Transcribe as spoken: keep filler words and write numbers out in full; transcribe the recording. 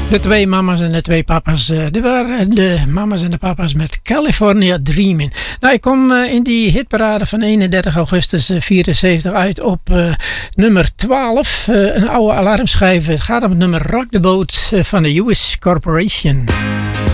De twee mama's en de twee papa's. Uh, de waren de mama's en de papa's met California Dreamin'. Nou, ik kom uh, in die hitparade van eenendertig augustus vierenzeventig uit op uh, nummer twaalf. Uh, een oude alarmschijf. Het gaat om het nummer Rock the Boat uh, van de U S Corporation.